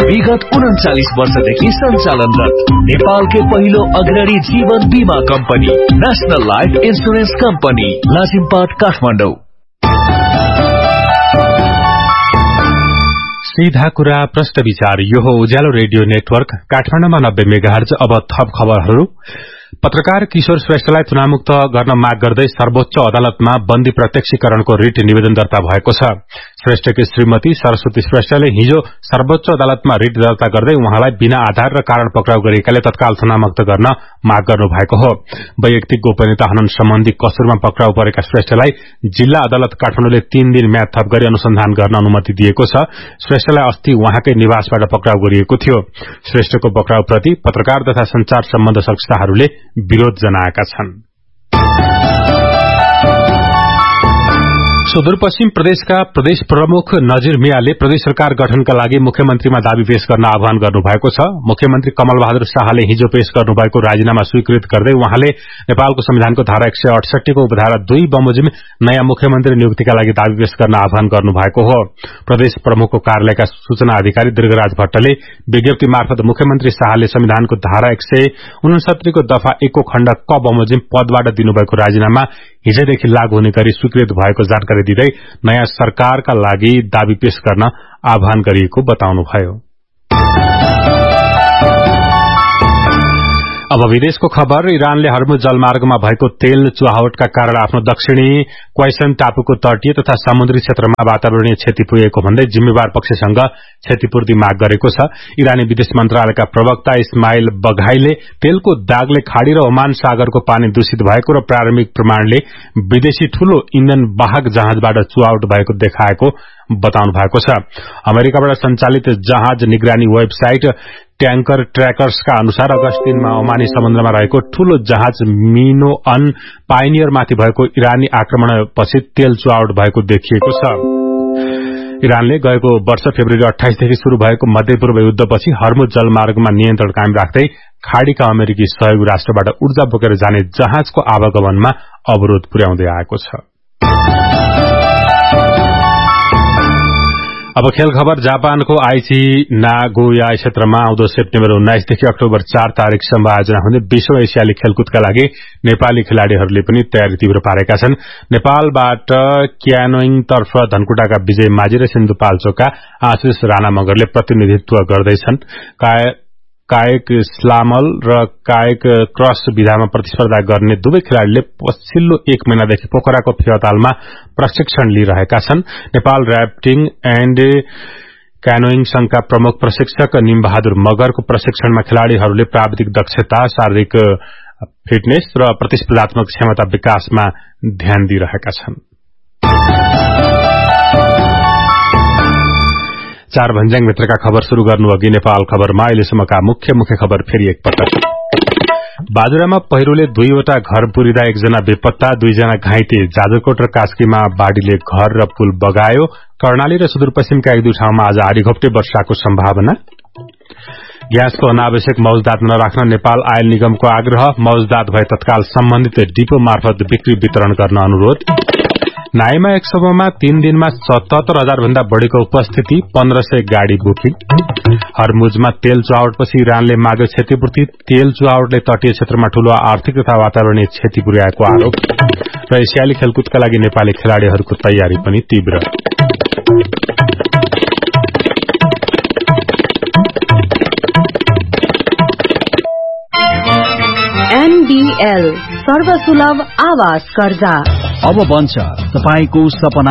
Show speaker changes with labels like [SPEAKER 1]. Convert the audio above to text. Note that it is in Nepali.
[SPEAKER 1] विगत 39 वर्षदेखि सञ्चालनरत नेपालकै पहिलो अग्रणी जीवन बीमा company national life insurance company Lazimpat Kathmandu.
[SPEAKER 2] सीधा कुरा प्रश्न विचार। यो हो उज्यालो रेडियो नेटवर्क काठमाडौँमा 90 मेगाहर्ज। अब थप खबरहरू। पत्रकार किशोर श्रेष्ठलाई थुनामुक्त गर्न माग गर्दै सर्वोच्च अदालतमा बन्दी प्रत्यक्षीकरणको रिट निवेदन दर्ता भएको छ। श्रेष्ठकी श्रीमती सरस्वती श्रेष्ठले हिजो सर्वोच्च अदालतमा रिट दर्ता गर्दै उहाँलाई बिना आधार र कारण पक्राउ गरिएकाले तत्काल थुनामुक्त गर्न माग गर्नु भएको हो। वैयक्तिक गोपनीयता हनन सम्बन्धी कसुरमा पक्राउ परेका श्रेष्ठलाई जिल्ला अदालत काठमाडौँले 3 दिन म्याद थप गरी अनुसन्धान गर्न अनुमति दिएको छ। श्रेष्ठलाई अस्ति उहाँकै निवासबाट पक्राउ गरिएको थियो। श्रेष्ठको पक्राउप्रति पत्रकार तथा संचार सम्बन्ध संस्थाहरूले विरोध जनाएका छन्। सुदूरपश्चिम प्रदेशका प्रदेश प्रमुख नजीर मियाले प्रदेश सरकार गठनका लागि मुख्यमन्त्रीमा दावी पेश गर्न आह्वान गर्नुभएको छ। मुख्यमन्त्री कमल बहादुर शाहले हिजो पेश गर्नुभएको राजीनामा स्वीकृत गर्दै उहाँले नेपालको संविधानको धारा 168 को उपधारा 2 बमोजिम नयाँ मुख्यमन्त्री नियुक्तिका लागि दावी पेश गर्न आह्वान गर्नुभएको हो। प्रदेश प्रमुखको कार्यालयका सूचना अधिकारी दीर्घराज भट्टले विज्ञप्ति मार्फत मुख्यमन्त्री शाहले संविधानको धारा 169 को दफा 1 को खण्ड क बमोजिम पदबाट दिनुभएको राजीनामा हिजोदेखि लागू हुने गरी स्वीकृत भएको जानकारी दिँदै नयाँ सरकारका लागि दावी पेश गर्न आह्वान गरिएको बताउनुभयो। अब विदेशको खबर। इरानले हर्मुज जलमार्गमा भएको तेल चुहावटका कारण आफ्नो दक्षिणी क्वाइसन टापुको तटीय तथा समुद्री क्षेत्रमा वातावरणीय क्षति पुगेको भन्दै जिम्मेवार पक्षसँग क्षतिपूर्ति माग गरेको छ। इरानी विदेश मन्त्रालयका प्रवक्ता इस्माइल बघाईले तेलको दागले खाड़ी र ओमान सागरको पानी दूषित भएको र प्रारम्भिक प्रमाणले विदेशी ठूलो इन्धन वाहक जहाजबाट चुहावट भएको देखाएको बताउनु भएको छ। अमेरिकाबाट सञ्चालित जहाज निगरानी वेबसाइट ट्याङ्कर ट्र्याकर्सका अनुसार अगस्त 3 मा ओमानी समुद्रमा रहेको ठूलो जहाज मिनोअन पाइनियरमाथि भएको इरानी आक्रमणपछि तेल चुहावट भएको देखिएको छ। इरानले गएको वर्ष फेब्रुअरी 28 देखि शुरू भएको मध्यपूर्व युद्धपछि हर्मुज जलमार्गमा नियन्त्रण कायम राख्दै खाड़ीका अमेरिकी सहयोगी राष्ट्रबाट ऊर्जा बोकेर जाने जहाजको आवागमनमा अवरोध पुर्याउँदै आएको छ। अब खेल खबर। जापानको आइची नागोया क्षेत्रमा आउँदो सेप्टेम्बर 19 देखि अक्टोबर 4 तारिकसम्म आयोजना हुने 20औं एसियाली खेलकुदका लागि नेपाली खेलाड़ीहरूले पनि तयारी तीव्र पारेका छन्। नेपालबाट क्यानोइङ तर्फ धनकुटाका विजय माझी र सिन्धुपाल्चोकका आशिष राणा मगरले प्रतिनिधित्व गर्दैछन्। कायक स्लामल र कायक क्रस विधामा प्रतिस्पर्धा गर्ने दुवै खेलाड़ीले पछिल्लो 1 महिनादेखि पोखराको फेवातालमा प्रशिक्षण लिइरहेका छन्। नेपाल र्याफ्टिङ एण्ड क्यानोइङ संघका प्रमुख प्रशिक्षक निमबहादुर मगरको प्रशिक्षणमा खेलाड़ीहरूले प्राविधिक दक्षता, शारीरिक फिटनेस र प्रतिस्पर्धात्मक क्षमता विकासमा ध्यान दिइरहेका छन्। 4 भन्ज्याङ भित्रका खबर शुरू गर्नु अघि नेपाल खबरमा अहिलेसम्मका मुख्य खबर फेरि एकपटक। बाजुरामा पहिरोले 2वटा घर पुरिँदा 1 जना बेपत्ता, 2 जना घाइते। जाजरकोट र कास्कीमा बाढ़ीले घर र पुल बगायो। कर्णाली र सुदूरपश्चिमका 1-2 ठाउँमा आज आधीघोप्टे वर्षाको सम्भावना। ग्यासको अनावश्यक मौजदात नराख्न नेपाल आयल निगमको आग्रह। मौजदात भए तत्काल सम्बन्धित डिपो मार्फत बिक्री वितरण गर्न अनुरोध। नाइमा एक्सपोमा 3 दिनमा 77,000 भन्दा बढ़ीको उपस्थिति, 1500 गाड़ी बुकिङ। हर्मुजमा तेल चुहावटपछि इरानले माग्यो क्षतिपूर्ति। तेल चुहावटले तटीय क्षेत्रमा ठूलो आर्थिक तथा वातावरणीय क्षति पुर्याएको आरोप। र एसियाली खेलकुदका लागि नेपाली खेलाड़ीहरूको तयारी पनि तीव्र।
[SPEAKER 3] NBL सर्वसुलभ आवास कर्जा
[SPEAKER 4] अब बन्छ तपाईको सपना